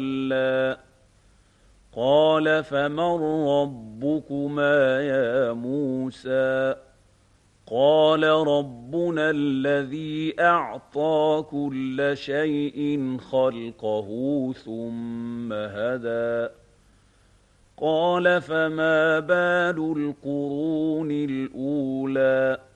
صَلَّىٰ قَالَ فَمَن رَّبُّكُمَا يَا مُوسَىٰ قَالَ رَبُّنَا الَّذِي أَعْطَىٰ كُلَّ شَيْءٍ خَلْقَهُ ثُمَّ هَدَىٰ قَالَ فَمَا بَالُ الْقُرُونِ الْأُولَىٰ